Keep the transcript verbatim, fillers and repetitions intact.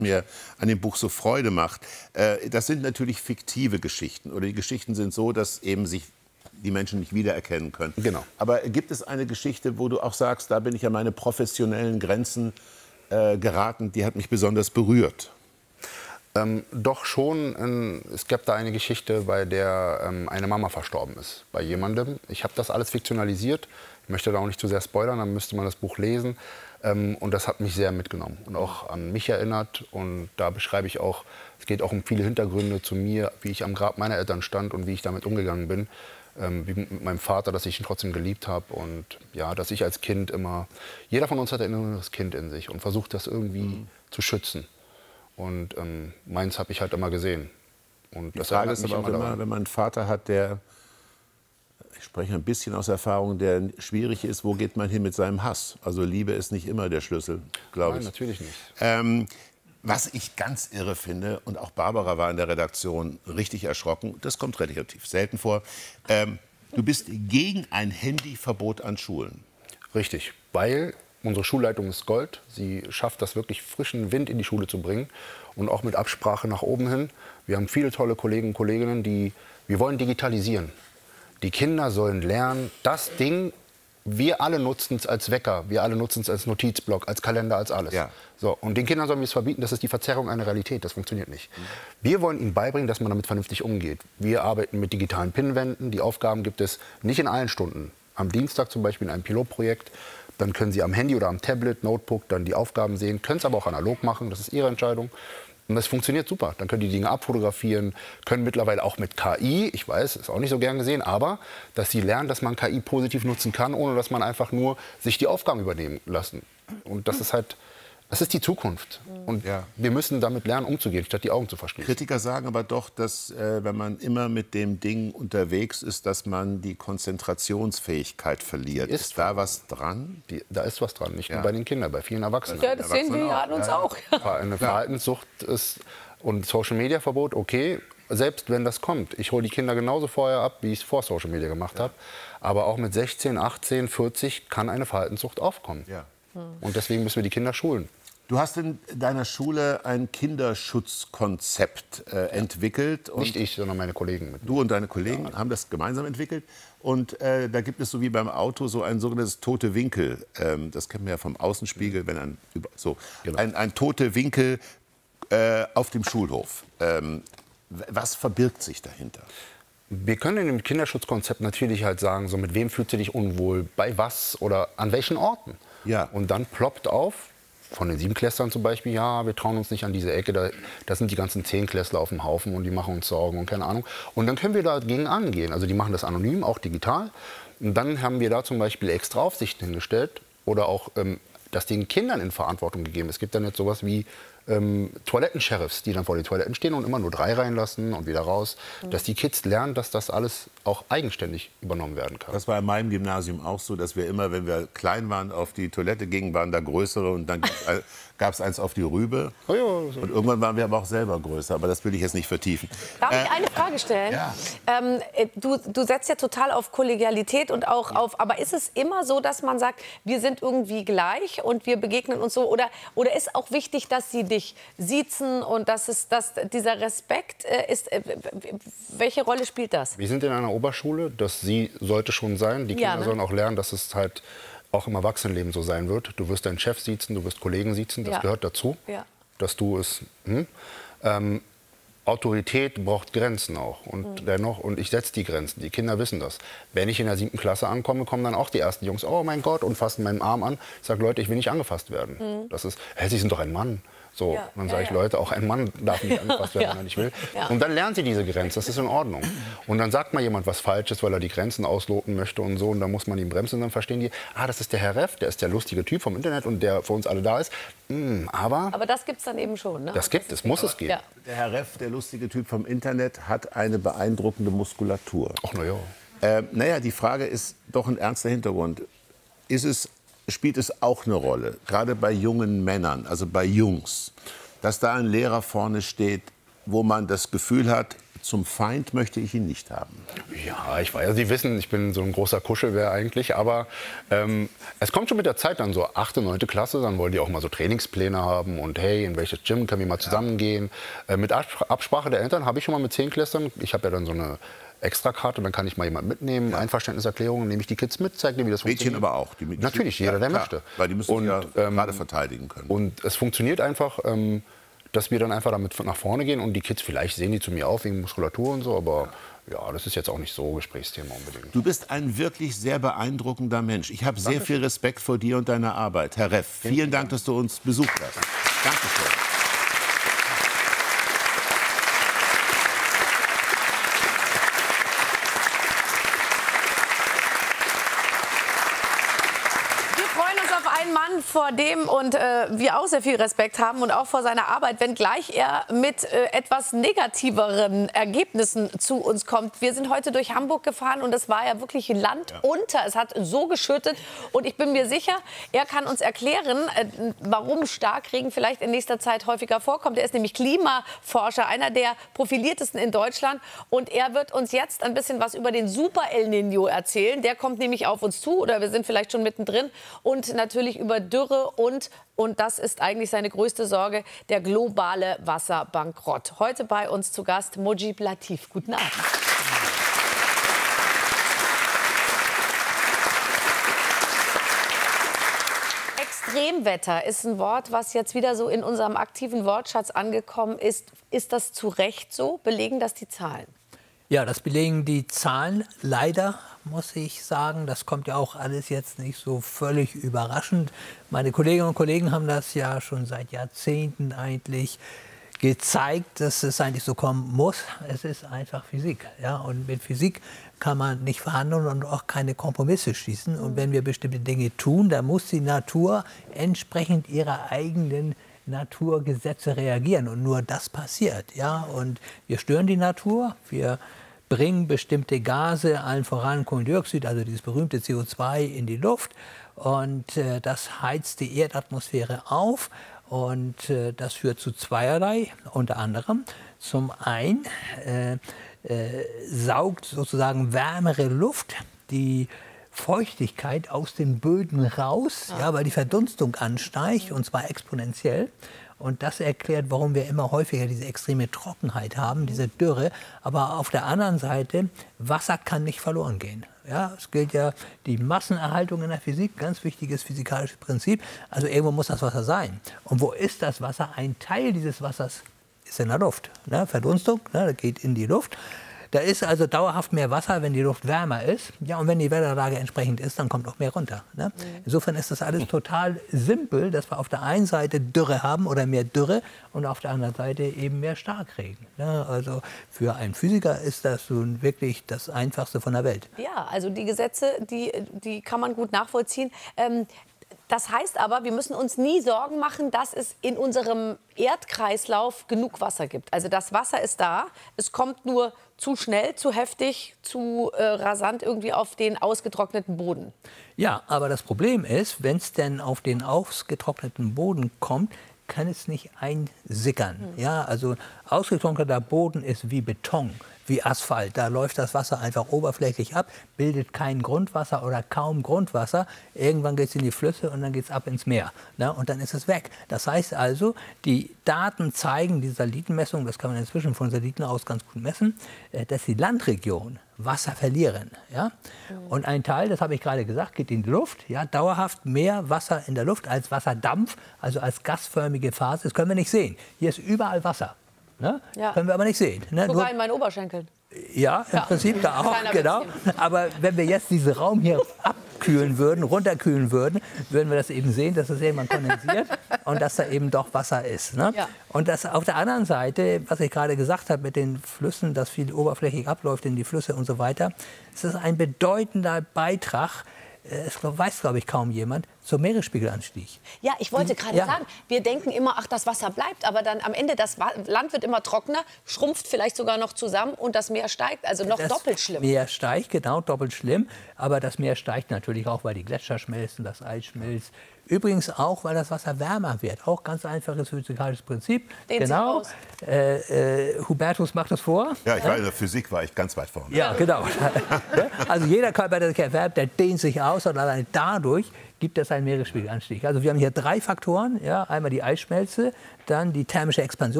mir an dem Buch so Freude macht, äh, das sind natürlich fiktive Geschichten. Oder die Geschichten sind so, dass eben sich die Menschen nicht wiedererkennen können. Genau. Aber gibt es eine Geschichte, wo du auch sagst, da bin ich an meine professionellen Grenzen äh, geraten, die hat mich besonders berührt? Ähm, doch schon. Ähm, es gab da eine Geschichte, bei der ähm, eine Mama verstorben ist. Bei jemandem. Ich habe das alles fiktionalisiert. Ich möchte da auch nicht zu sehr spoilern, dann müsste man das Buch lesen. Ähm, und das hat mich sehr mitgenommen und auch an mich erinnert. Und da beschreibe ich auch, es geht auch um viele Hintergründe zu mir, wie ich am Grab meiner Eltern stand und wie ich damit umgegangen bin. Ähm, wie mit meinem Vater, dass ich ihn trotzdem geliebt habe. Und ja, dass ich als Kind immer, jeder von uns hat ein inneres Kind in sich und versucht das irgendwie mhm. zu schützen. Und ähm, meins habe ich halt immer gesehen. Und die das Frage ist mich aber auch immer, wenn man einen Vater hat, der, ich spreche ein bisschen aus Erfahrung, der schwierig ist, wo geht man hin mit seinem Hass? Also Liebe ist nicht immer der Schlüssel, glaube ich. Nein, natürlich nicht. Ähm, was ich ganz irre finde, und auch Barbara war in der Redaktion richtig erschrocken, das kommt relativ selten vor, ähm, du bist gegen ein Handyverbot an Schulen. Richtig, weil unsere Schulleitung ist Gold. Sie schafft das wirklich, frischen Wind in die Schule zu bringen und auch mit Absprache nach oben hin. Wir haben viele tolle Kollegen und Kolleginnen, die, wir wollen digitalisieren. Die Kinder sollen lernen, das Ding, wir alle nutzen es als Wecker, wir alle nutzen es als Notizblock, als Kalender, als alles. Ja. So, und den Kindern sollen wir es verbieten, das ist die Verzerrung einer Realität, das funktioniert nicht. Mhm. Wir wollen ihnen beibringen, dass man damit vernünftig umgeht. Wir arbeiten mit digitalen Pinwänden, die Aufgaben gibt es nicht in allen Stunden. Am Dienstag zum Beispiel in einem Pilotprojekt, dann können Sie am Handy oder am Tablet, Notebook dann die Aufgaben sehen, können es aber auch analog machen, das ist Ihre Entscheidung. Und das funktioniert super. Dann können die Dinge abfotografieren, können mittlerweile auch mit K I, ich weiß, ist auch nicht so gern gesehen, aber dass sie lernen, dass man K I positiv nutzen kann, ohne dass man einfach nur sich die Aufgaben übernehmen lassen. Und das ist halt, das ist die Zukunft. Und ja. wir müssen damit lernen, umzugehen, statt die Augen zu verschließen. Kritiker sagen aber doch, dass äh, wenn man immer mit dem Ding unterwegs ist, dass man die Konzentrationsfähigkeit verliert. Ist, ist da was dran? Die, da ist was dran, nicht ja. nur bei den Kindern, bei vielen Erwachsenen. Ja, das sehen wir ja an uns auch. Ja. Eine Verhaltenssucht ist und Social-Media-Verbot, okay, selbst wenn das kommt. Ich hole die Kinder genauso vorher ab, wie ich es vor Social Media gemacht ja. habe. Aber auch mit sechzehn, achtzehn, vierzig kann eine Verhaltenssucht aufkommen. Ja. Und deswegen müssen wir die Kinder schulen. Du hast in deiner Schule ein Kinderschutzkonzept äh, entwickelt. Und nicht ich, sondern meine Kollegen. Mit du und deine Kollegen ja. haben das gemeinsam entwickelt. Und äh, da gibt es so wie beim Auto so ein sogenanntes tote Winkel. Ähm, das kennt man ja vom Außenspiegel, wenn ein, so, genau. ein, ein tote Winkel äh, auf dem Schulhof. Ähm, was verbirgt sich dahinter? Wir können in dem Kinderschutzkonzept natürlich halt sagen, so mit wem fühlst du dich unwohl, bei was oder an welchen Orten. Ja. Und dann ploppt auf, von den Siebenklässlern zum Beispiel, ja, wir trauen uns nicht an diese Ecke, da, da sind die ganzen Zehnklässler auf dem Haufen und die machen uns Sorgen und keine Ahnung. Und dann können wir dagegen angehen. Also die machen das anonym, auch digital. Und dann haben wir da zum Beispiel extra Aufsichten hingestellt oder auch ähm, das den Kindern in Verantwortung gegeben. Es gibt dann jetzt sowas wie ähm, Toilettensheriffs, die dann vor den Toiletten stehen und immer nur drei reinlassen und wieder raus. Mhm. Dass die Kids lernen, dass das alles auch eigenständig übernommen werden kann. Das war in meinem Gymnasium auch so, dass wir immer, wenn wir klein waren, auf die Toilette gingen, waren da größere und dann gab es eins auf die Rübe. Oh ja, so. Und irgendwann waren wir aber auch selber größer, aber das will ich jetzt nicht vertiefen. Darf äh, ich eine Frage stellen? Ja. Ähm, du, du setzt ja total auf Kollegialität und auch auf, aber ist es immer so, dass man sagt, wir sind irgendwie gleich und wir begegnen uns so, oder, oder ist auch wichtig, dass sie dich siezen und dass, es, dass dieser Respekt äh, ist, äh, welche Rolle spielt das? Wir sind in einer Oberschule, das sie sollte schon sein. Die Kinder ja, ne? sollen auch lernen, dass es halt auch im Erwachsenenleben so sein wird. Du wirst deinen Chef siezen, du wirst Kollegen siezen, das ja. gehört dazu, ja. dass du es... Hm? Ähm, Autorität braucht Grenzen auch und mhm. dennoch, und ich setze die Grenzen, die Kinder wissen das. Wenn ich in der siebten Klasse ankomme, kommen dann auch die ersten Jungs, oh mein Gott, und fassen meinen Arm an. Ich sage, Leute, ich will nicht angefasst werden. Mhm. Das ist, hey, Sie sind doch ein Mann. So, ja, dann sage ja, ich, ja. Leute, auch ein Mann darf nicht angefasst werden, ja. wenn er nicht will. Ja. Und dann lernen sie diese Grenze, das ist in Ordnung. Und dann sagt mal jemand was Falsches, weil er die Grenzen ausloten möchte und so, und dann muss man ihn bremsen, und dann verstehen die, ah, das ist der Herr Reff, der ist der lustige Typ vom Internet und der für uns alle da ist. Hm, aber... Aber das gibt es dann eben schon, ne? Das gibt es, muss es geben. Ja. Der Herr Reff, der lustige Typ vom Internet, hat eine beeindruckende Muskulatur. Ach, na ja. Äh, naja, die Frage ist doch ein ernster Hintergrund. Ist es, spielt es auch eine Rolle, gerade bei jungen Männern, also bei Jungs, dass da ein Lehrer vorne steht, wo man das Gefühl hat, zum Feind möchte ich ihn nicht haben? Ja, ich weiß, also Sie wissen, ich bin so ein großer Kuschelbär eigentlich, aber ähm, es kommt schon mit der Zeit dann so achte, neunte Klasse, dann wollen die auch mal so Trainingspläne haben und hey, in welches Gym können wir mal zusammengehen. Ja. Äh, mit Absprache der Eltern habe ich schon mal mit Zehnklässlern, ich habe ja dann so eine Extrakarte, dann kann ich mal jemanden mitnehmen, ja. Einverständniserklärung, nehme ich die Kids mit, zeige dir, wie das Mädchen funktioniert. aber auch. Die Mädchen Natürlich, jeder, der ja, möchte. Weil die müssen und, ja ähm, gerade verteidigen können. Und es funktioniert einfach, ähm, dass wir dann einfach damit nach vorne gehen und die Kids, vielleicht sehen die zu mir auf wegen Muskulatur und so, aber ja, das ist jetzt auch nicht so Gesprächsthema unbedingt. Du bist ein wirklich sehr beeindruckender Mensch. Ich habe sehr viel Respekt vor dir und deiner Arbeit. Herr Reff, vielen Dank, dass du uns besucht hast. Dankeschön. Vor dem und äh, wir auch sehr viel Respekt haben und auch vor seiner Arbeit, wenngleich er mit äh, etwas negativeren Ergebnissen zu uns kommt. Wir sind heute durch Hamburg gefahren und es war ja wirklich Land ja. unter. Es hat so geschüttet und ich bin mir sicher, er kann uns erklären, äh, warum Starkregen vielleicht in nächster Zeit häufiger vorkommt. Er ist nämlich Klimaforscher, einer der profiliertesten in Deutschland und er wird uns jetzt ein bisschen was über den Super El Niño erzählen. Der kommt nämlich auf uns zu oder wir sind vielleicht schon mittendrin und natürlich über Dürre und, und das ist eigentlich seine größte Sorge, der globale Wasserbankrott. Heute bei uns zu Gast Mojib Latif. Guten Abend. Extremwetter ist ein Wort, was jetzt wieder so in unserem aktiven Wortschatz angekommen ist. Ist das zu Recht so? Belegen das die Zahlen? Ja, das belegen die Zahlen. Leider muss ich sagen, das kommt ja auch alles jetzt nicht so völlig überraschend. Meine Kolleginnen und Kollegen haben das ja schon seit Jahrzehnten eigentlich gezeigt, dass es eigentlich so kommen muss. Es ist einfach Physik. Ja? Und mit Physik kann man nicht verhandeln und auch keine Kompromisse schließen. Und wenn wir bestimmte Dinge tun, dann muss die Natur entsprechend ihrer eigenen Naturgesetze reagieren. Und nur das passiert. Ja? Und wir stören die Natur, wir bringen bestimmte Gase, allen voran Kohlendioxid, also dieses berühmte C O zwei, in die Luft. Und äh, das heizt die Erdatmosphäre auf. Und äh, das führt zu zweierlei, unter anderem. Zum einen äh, äh, saugt sozusagen wärmere Luft die Feuchtigkeit aus den Böden raus, ja. Ja, weil die Verdunstung ansteigt, und zwar exponentiell. Und das erklärt, warum wir immer häufiger diese extreme Trockenheit haben, diese Dürre. Aber auf der anderen Seite, Wasser kann nicht verloren gehen. Ja, es gilt ja die Massenerhaltung in der Physik, ganz wichtiges physikalisches Prinzip. Also irgendwo muss das Wasser sein. Und wo ist das Wasser? Ein Teil dieses Wassers ist in der Luft. Ne? Verdunstung, ne? Das geht in die Luft. Da ist also dauerhaft mehr Wasser, wenn die Luft wärmer ist. Ja, und wenn die Wetterlage entsprechend ist, dann kommt auch mehr runter. Ne? Mhm. Insofern ist das alles total simpel, dass wir auf der einen Seite Dürre haben oder mehr Dürre und auf der anderen Seite eben mehr Starkregen. Ne? Also für einen Physiker ist das nun wirklich das Einfachste von der Welt. Ja, also die Gesetze, die, die kann man gut nachvollziehen. Ähm, Das heißt aber, wir müssen uns nie Sorgen machen, dass es in unserem Erdkreislauf genug Wasser gibt. Also das Wasser ist da, es kommt nur zu schnell, zu heftig, zu äh, rasant irgendwie auf den ausgetrockneten Boden. Ja, aber das Problem ist, wenn es denn auf den ausgetrockneten Boden kommt, kann es nicht einsickern. Hm. Ja, also ausgetrockneter Boden ist wie Beton, wie Asphalt. Da läuft das Wasser einfach oberflächlich ab, bildet kein Grundwasser oder kaum Grundwasser. Irgendwann geht es in die Flüsse und dann geht es ab ins Meer. Ne? Und dann ist es weg. Das heißt also, die Daten zeigen, die Satellitenmessung, das kann man inzwischen von Satelliten aus ganz gut messen, dass die Landregionen Wasser verlieren. Ja? Und ein Teil, das habe ich gerade gesagt, geht in die Luft. Ja? Dauerhaft mehr Wasser in der Luft als Wasserdampf, also als gasförmige Phase. Das können wir nicht sehen. Hier ist überall Wasser. Ne? Ja. Können wir aber nicht sehen. Ne? Sogar Nur, in meinen Oberschenkeln. Ja, im ja. Prinzip da auch, genau. Aber wenn wir jetzt diesen Raum hier abkühlen würden, runterkühlen würden, würden wir das eben sehen, dass es irgendwann kondensiert und dass da eben doch Wasser ist. Ne? Ja. Und das auf der anderen Seite, was ich gerade gesagt habe mit den Flüssen, dass viel oberflächlich abläuft in die Flüsse und so weiter, ist das ein bedeutender Beitrag, es weiß, glaube ich, kaum jemand, zum Meeresspiegelanstieg. Ja, ich wollte gerade ja. sagen, wir denken immer, ach, das Wasser bleibt, aber dann am Ende, das Land wird immer trockener, schrumpft vielleicht sogar noch zusammen und das Meer steigt, also noch das doppelt schlimm. Das Meer steigt, genau, doppelt schlimm, aber das Meer steigt natürlich auch, weil die Gletscher schmelzen, das Eis schmilzt. Übrigens auch, weil das Wasser wärmer wird. Auch ganz einfaches physikalisches Prinzip. Dehnt genau. Äh, äh, Hubertus macht das vor. Ja, ich war in der Physik, war ich ganz weit vorne. Ja, genau. Also jeder Körper, der sich erwärmt, der dehnt sich aus und allein dadurch gibt es einen Meeresspiegelanstieg. Also wir haben hier drei Faktoren. Ja, einmal die Eisschmelze, dann die thermische Expansion.